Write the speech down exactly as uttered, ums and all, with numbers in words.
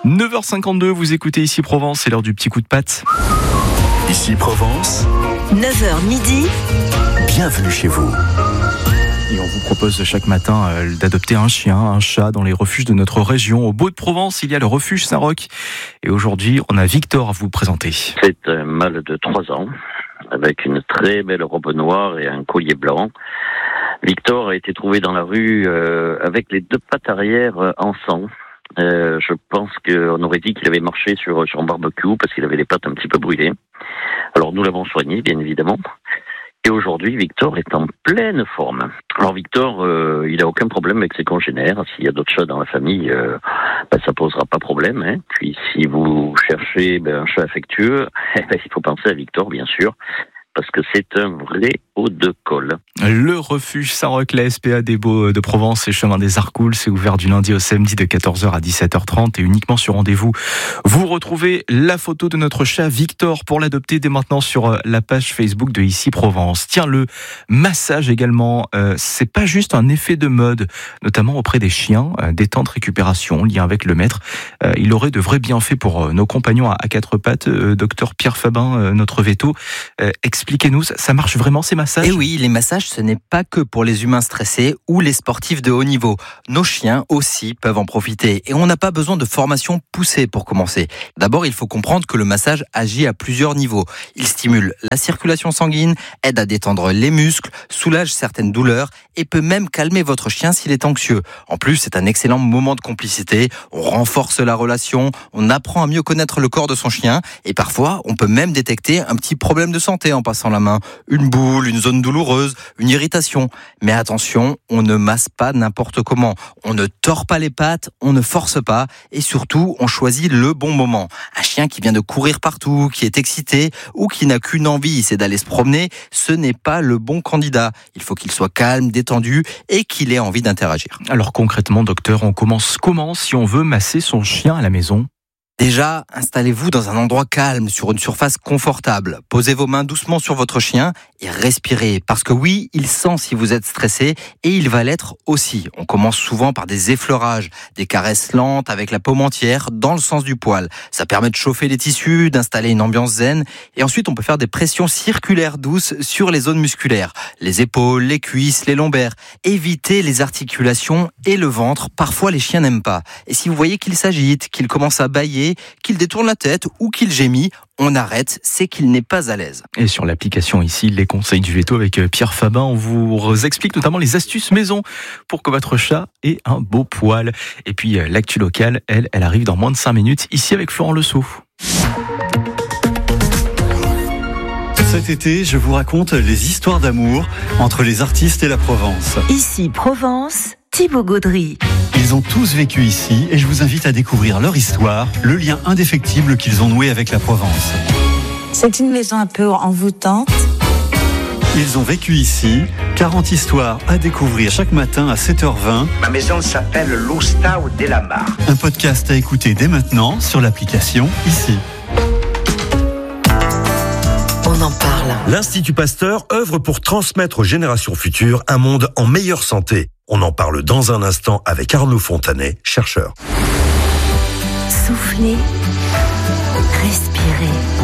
neuf heures cinquante-deux, vous écoutez Ici Provence, c'est l'heure du petit coup de patte. Ici Provence, neuf heures midi. Bienvenue chez vous. Et on vous propose chaque matin euh, d'adopter un chien, un chat dans les refuges de notre région. Au Beau-de-Provence, il y a le refuge Saint-Roch. Et aujourd'hui, on a Victor à vous présenter. C'est un mâle de trois ans, avec une très belle robe noire et un collier blanc. Victor a été trouvé dans la rue euh, avec les deux pattes arrière euh, en sang. Euh, je pense qu'on aurait dit qu'il avait marché sur, sur un barbecue parce qu'il avait les pattes un petit peu brûlées. Alors nous l'avons soigné, bien évidemment. Et aujourd'hui, Victor est en pleine forme. Alors Victor, euh, il a aucun problème avec ses congénères. S'il y a d'autres chats dans la famille, euh, ben, ça posera pas problème. Hein. Puis si vous cherchez ben, un chat affectueux, eh ben, il faut penser à Victor, bien sûr, parce que c'est un vrai haut de colle. Le refuge Saint-Roch, la S P A des Beaux de Provence et chemin des Arcoules, c'est ouvert du lundi au samedi de quatorze heures à dix-sept heures trente et uniquement sur rendez-vous. Vous retrouvez la photo de notre chat Victor pour l'adopter dès maintenant sur la page Facebook de Ici Provence. Tiens, le massage également, euh, c'est pas juste un effet de mode, notamment auprès des chiens, euh, des temps de récupération, lien avec le maître. Euh, il aurait de vrais bienfaits pour euh, nos compagnons à, à quatre pattes. Euh, docteur Pierre Fabin, euh, notre véto, euh, expliquez-nous, ça, ça marche vraiment ces massages ? Et oui, les massages, ce n'est pas que pour les humains stressés ou les sportifs de haut niveau. Nos chiens aussi peuvent en profiter. Et on n'a pas besoin de formation poussée pour commencer. D'abord, il faut comprendre que le massage agit à plusieurs niveaux. Il stimule la circulation sanguine, aide à détendre les muscles, soulage certaines douleurs et peut même calmer votre chien s'il est anxieux. En plus, c'est un excellent moment de complicité. On renforce la relation, on apprend à mieux connaître le corps de son chien et parfois, on peut même détecter un petit problème de santé en passant la main. Une boule, une zone douloureuse, une irritation. Mais attention, on ne masse pas n'importe comment. On ne tord pas les pattes, on ne force pas et surtout, on choisit le bon moment. Un chien qui vient de courir partout, qui est excité ou qui n'a qu'une envie, c'est d'aller se promener, ce n'est pas le bon candidat. Il faut qu'il soit calme, détendu et qu'il ait envie d'interagir. Alors concrètement, docteur, on commence comment si on veut masser son chien à la maison ? Déjà, installez-vous dans un endroit calme, sur une surface confortable. Posez vos mains doucement sur votre chien et respirez. Parce que oui, il sent si vous êtes stressé et il va l'être aussi. On commence souvent par des effleurages, des caresses lentes avec la paume entière dans le sens du poil. Ça permet de chauffer les tissus, d'installer une ambiance zen. Et ensuite, on peut faire des pressions circulaires douces sur les zones musculaires. Les épaules, les cuisses, les lombaires. Évitez les articulations et le ventre. Parfois, les chiens n'aiment pas. Et si vous voyez qu'il s'agite, qu'il commence à bâiller, qu'il détourne la tête ou qu'il gémit, on arrête, c'est qu'il n'est pas à l'aise. Et sur l'application ici, les conseils du veto avec Pierre Fabin, on vous explique notamment les astuces maison pour que votre chat ait un beau poil. Et puis l'actu locale, elle, elle arrive dans moins de cinq minutes, ici avec Florent Lesault. Cet été, je vous raconte les histoires d'amour entre les artistes et la Provence. Ici Provence, Thibaut Gaudry. Ils ont tous vécu ici et je vous invite à découvrir leur histoire, le lien indéfectible qu'ils ont noué avec la Provence. C'est une maison un peu envoûtante. Ils ont vécu ici, quarante histoires à découvrir chaque matin à sept heures vingt. Ma maison s'appelle l'Ostao de la Mar. Un podcast à écouter dès maintenant sur l'application Ici. On en parle. L'Institut Pasteur œuvre pour transmettre aux générations futures un monde en meilleure santé. On en parle dans un instant avec Arnaud Fontanet, chercheur. Soufflez, respirez.